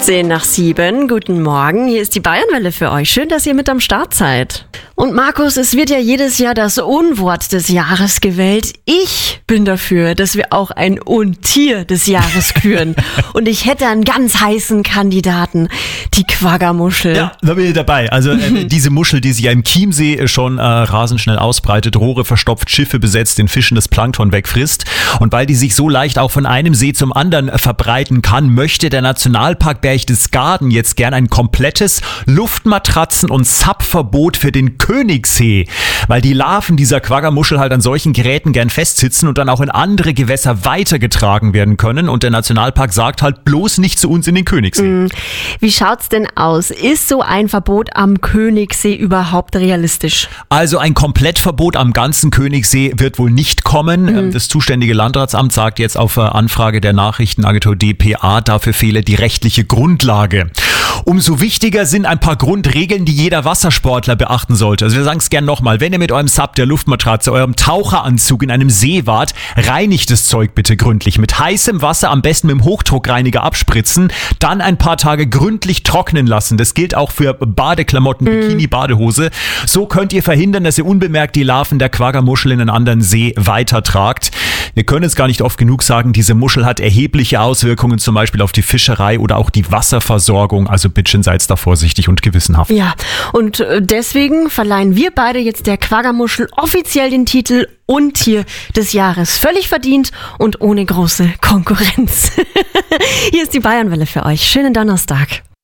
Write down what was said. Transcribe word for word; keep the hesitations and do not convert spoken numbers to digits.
zehn nach sieben. Guten Morgen, hier ist die Bayernwelle für euch. Schön, dass ihr mit am Start seid. Und Markus, es wird ja jedes Jahr das Unwort des Jahres gewählt. Ich bin dafür, dass wir auch ein Untier des Jahres küren. Und ich hätte einen ganz heißen Kandidaten, die Quagga-Muschel. Ja, da bin ich dabei. Also äh, diese Muschel, die sich ja im Chiemsee schon äh, rasend schnell ausbreitet, Rohre verstopft, Schiffe besetzt, den Fischen das Plankton wegfrisst. Und weil die sich so leicht auch von einem See zum anderen äh, verbreiten kann, möchte der Nationalpark Berchtesgaden jetzt gern ein komplettes Luftmatratzen- und Sappverbot für den Königssee, weil die Larven dieser Quagga-Muschel halt an solchen Geräten gern festsitzen und dann auch in andere Gewässer weitergetragen werden können. Und der Nationalpark sagt halt bloß nicht zu uns in den Königssee. Wie schaut's denn aus? Ist so ein Verbot am Königssee überhaupt realistisch? Also ein Komplettverbot am ganzen Königssee wird wohl nicht kommen. Mhm. Das zuständige Landratsamt sagt jetzt auf Anfrage der Nachrichtenagentur D P A, dafür fehle die rechtliche Grundlage. Umso wichtiger sind ein paar Grundregeln, die jeder Wassersportler beachten sollte. Also wir sagen es gern nochmal, wenn ihr mit eurem Sub, der Luftmatratze, eurem Taucheranzug in einem See wart, reinigt das Zeug bitte gründlich. Mit heißem Wasser, am besten mit dem Hochdruckreiniger abspritzen, dann ein paar Tage gründlich trocknen lassen. Das gilt auch für Badeklamotten, mhm. Bikini, Badehose. So könnt ihr verhindern, dass ihr unbemerkt die Larven der Quagga-Muschel in einen anderen See weitertragt. Wir können es gar nicht oft genug sagen, diese Muschel hat erhebliche Auswirkungen, zum Beispiel auf die Fischerei oder auch die Wasserversorgung. Also bitte seid da vorsichtig und gewissenhaft. Ja, und deswegen verleihen wir beide jetzt der Quagga-Muschel offiziell den Titel Untier des Jahres. Völlig verdient und ohne große Konkurrenz. Hier ist die Bayernwelle für euch. Schönen Donnerstag.